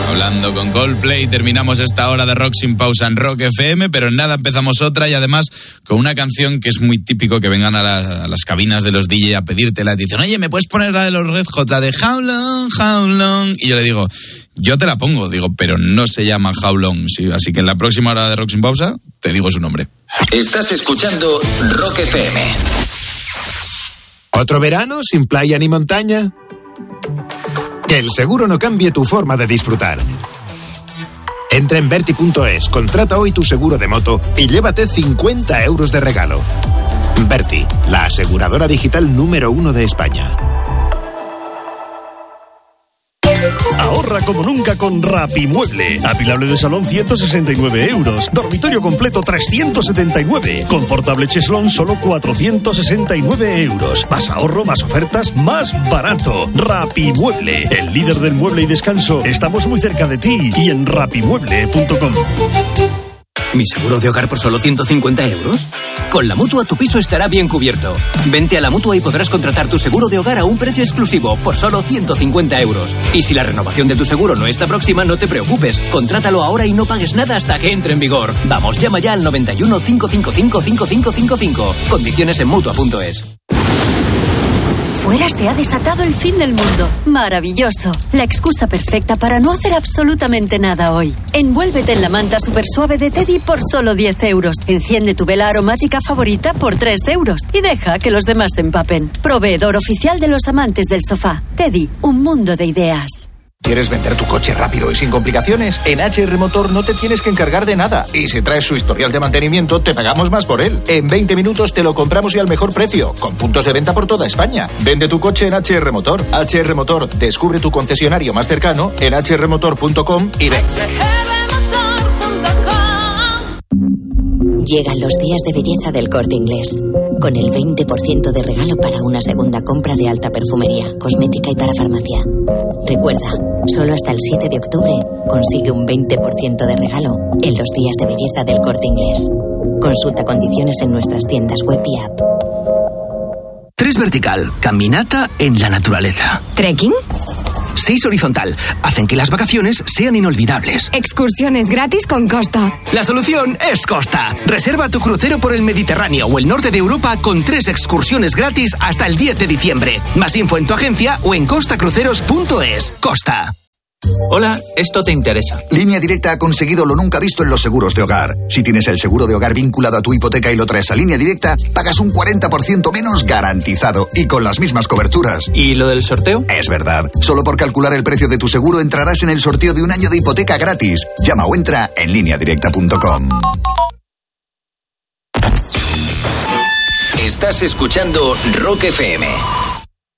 Hablando con Coldplay, terminamos esta hora de Rock sin pausa en Rock FM, pero en nada empezamos otra y además con una canción que es muy típico que vengan a las cabinas de los DJ a pedírtela. Dicen, oye, ¿me puedes poner la de los Red Hot, la de How Long? Y yo le digo, yo te la pongo, pero no se llama How Long, ¿sí? Así que en la próxima hora de Rock sin pausa te digo su nombre. Estás escuchando Rock FM. ¿Otro verano sin playa ni montaña? Que el seguro no cambie tu forma de disfrutar. Entra en Verti.es, contrata hoy tu seguro de moto y llévate 50 euros de regalo. Verti, la aseguradora digital número 1 de España. Ahorra como nunca con Rapimueble. Apilable de salón 169 euros. Dormitorio completo 379. Confortable cheslón solo 469 euros. Más ahorro, más ofertas, más barato. Rapimueble, el líder del mueble y descanso. Estamos muy cerca de ti y en rapimueble.com. ¿Mi seguro de hogar por solo 150 euros? Con la Mutua tu piso estará bien cubierto. Vente a la Mutua y podrás contratar tu seguro de hogar a un precio exclusivo por solo 150 euros. Y si la renovación de tu seguro no está próxima, no te preocupes. Contrátalo ahora y no pagues nada hasta que entre en vigor. Vamos, llama ya al 91 555 5555. Condiciones en Mutua.es. Fuera se ha desatado el fin del mundo. Maravilloso. La excusa perfecta para no hacer absolutamente nada hoy. Envuélvete en la manta super suave de Teddy por solo 10 euros. Enciende tu vela aromática favorita por 3 euros. Y deja que los demás se empapen. Proveedor oficial de los amantes del sofá. Teddy, un mundo de ideas. ¿Quieres vender tu coche rápido y sin complicaciones? En HR Motor no te tienes que encargar de nada. Y si traes su historial de mantenimiento, te pagamos más por él. En 20 minutos te lo compramos y al mejor precio, con puntos de venta por toda España. Vende tu coche en HR Motor. HR Motor, descubre tu concesionario más cercano en hrmotor.com y ven. Llegan los días de belleza del Corte Inglés, con el 20% de regalo para una segunda compra de alta perfumería, cosmética y para farmacia. Recuerda, solo hasta el 7 de octubre consigue un 20% de regalo en los días de belleza del Corte Inglés. Consulta condiciones en nuestras tiendas web y app. 3 vertical, caminata en la naturaleza. ¿Trekking? 6 horizontal, hacen que las vacaciones sean inolvidables. Excursiones gratis con Costa. La solución es Costa. Reserva tu crucero por el Mediterráneo o el norte de Europa con 3 excursiones gratis hasta el 10 de diciembre. Más info en tu agencia o en costacruceros.es. Costa. Hola, esto te interesa. Línea Directa ha conseguido lo nunca visto en los seguros de hogar. Si tienes el seguro de hogar vinculado a tu hipoteca y lo traes a Línea Directa, pagas un 40% menos garantizado y con las mismas coberturas. ¿Y lo del sorteo? Es verdad. Solo por calcular el precio de tu seguro entrarás en el sorteo de un año de hipoteca gratis. Llama o entra en lineadirecta.com. Estás escuchando Rock FM.